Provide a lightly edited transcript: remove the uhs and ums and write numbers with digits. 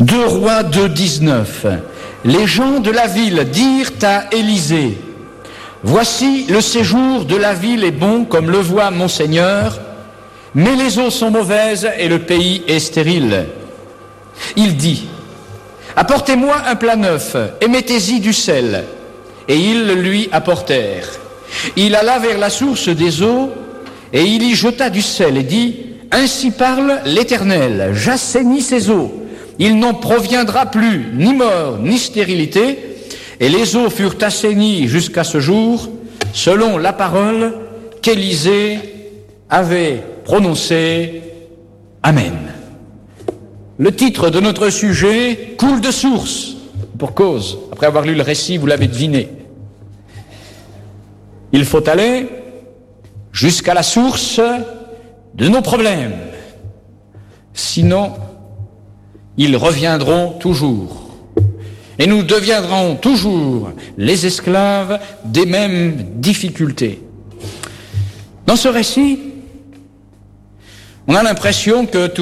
2 Rois 2,19. Les gens de la ville dirent à Élisée: voici, le séjour de la ville est bon, comme le voit mon Seigneur, mais les eaux sont mauvaises et le pays est stérile. Il dit: apportez-moi un plat neuf et mettez-y du sel. Et ils le lui apportèrent. Il alla vers la source des eaux et il y jeta du sel et dit: ainsi parle l'Éternel, j'assainis ces eaux. Il n'en proviendra plus ni mort ni stérilité. Et les eaux furent assainies jusqu'à ce jour, selon la parole qu'Élisée avait prononcée. Amen. Le titre de notre sujet coule de source, pour cause. Après avoir lu le récit, vous l'avez deviné. Il faut aller jusqu'à la source de nos problèmes. Sinon, ils reviendront toujours. Et nous deviendrons toujours les esclaves des mêmes difficultés. Dans ce récit, on a l'impression que tout